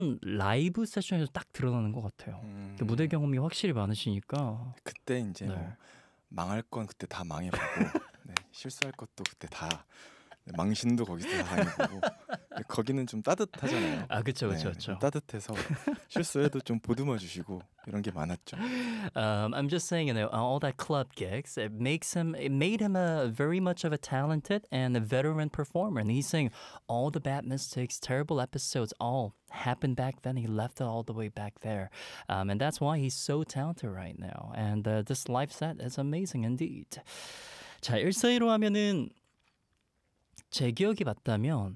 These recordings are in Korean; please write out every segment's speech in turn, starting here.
라이브 세션에서 딱 드러나는 것 같아요. 그 무대 경험이 확실히 많으시니까. 그때 이제 네. 뭐 망할 건 그때 다 망해보고 네, 실수할 것도 그때 다 네, 망신도 거기서 다 당해보고 네, 거기는 좀 따뜻하잖아요. 아, 그쵸, 네, 그쵸, 좀 그쵸. 따뜻해서 실수해도 좀 보듬어 주시고 이런 게 많았죠. I'm just saying, all that club gigs, it made him a very much of a talented and a veteran performer. And he's saying all the bad mistakes, terrible episodes, all happened back then. He left it all the way back there. And that's why he's so talented right now. And this live set is amazing indeed. 자, 142로 하면은 제 기억이 맞다면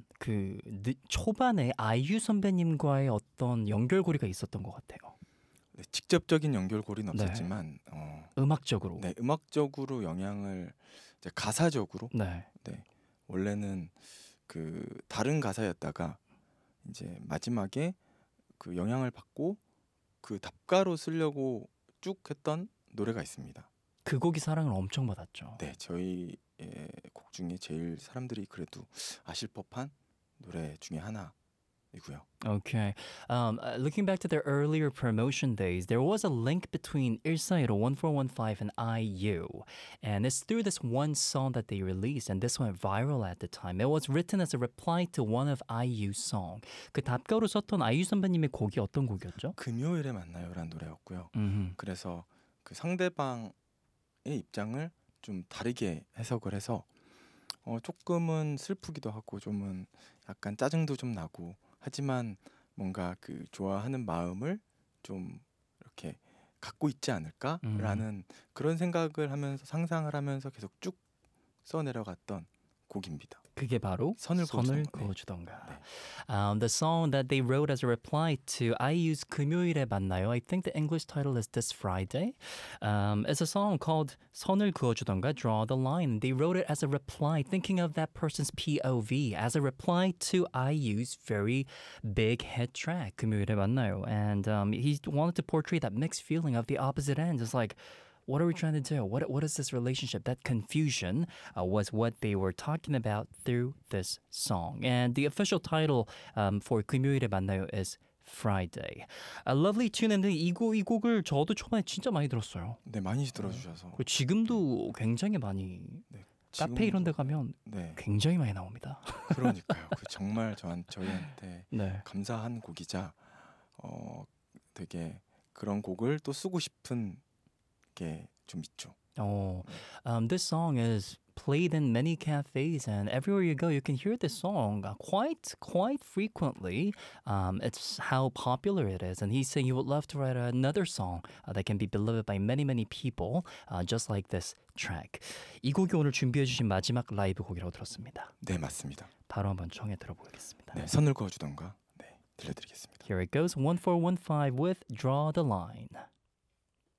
초반에 아이유 선배님과의 어떤 연결고리가 있었던 것 같아요. 네, 직접적인 연결고리는 네. 없었지만 음악적으로. 네, 음악적으로 영향을 이제 가사적으로 네. 네, 원래는 그 다른 가사였다가 이제 마지막에 그 영향을 받고 그 답가로 쓰려고 쭉 했던 노래가 있습니다. 그 곡이 사랑을 엄청 받았죠. 네, 저희의 곡 중에 제일 사람들이 그래도 아실 법한 노래 중에 하나이고요. Okay. Looking back to their earlier promotion days, there was a link between 141, 1415 and IU. And it's through this one song that they released, and this went viral at the time. It was written as a reply to one of IU's song. 그 답가로 썼던 아이유 선배님의 곡이 어떤 곡이었죠? 금요일에 만나요라는 노래였고요. 음. 그래서 그 상대방의 입장을 좀 다르게 해석을 해서 조금은 슬프기도 하고 좀은 약간 짜증도 좀 나고 하지만 뭔가 그 좋아하는 마음을 좀 이렇게 갖고 있지 않을까라는 그런 생각을 하면서 상상을 하면서 계속 쭉 써내려갔던 곡입니다. 그게 바로 선을 그어주던가. 네. The song that they wrote as a reply to IU's 금요일에 만나요. I think the English title is This Friday. It's a song called 선을 그어주던가, Draw the Line. They wrote it as a reply, thinking of that person's POV, as a reply to IU's very big hit track, 금요일에 만나요. And he wanted to portray that mixed feeling of the opposite end. It's like, what are we trying to do? What is this relationship? That confusion was what they were talking about through this song. And the official title for 금요일에 만나요 is Friday. A lovely tune인데 이 곡을 저도 초반에 진짜 많이 들었어요. 네, 많이 들어주셔서 그리고 지금도 굉장히 많이 네, 카페 이런 데 가면 네, 굉장히 많이 나옵니다. 그러니까요. 그 정말 저희한테 네. 감사한 곡이자 되게 그런 곡을 또 쓰고 싶은 게 좀 있죠. This song is played in many cafes, and everywhere you go, you can hear this song quite frequently. It's how popular it is, and he's saying he would love to write another song that can be beloved by many people, just like this track. 이 곡이 오늘 준비해 주신 마지막 라이브 곡이라고 들었습니다. 네, 맞습니다. 바로 한번 청해 들어보겠습니다. 네, 선을 그어주던가 네, 들려드리겠습니다. Here it goes, 1415 with Draw the Line.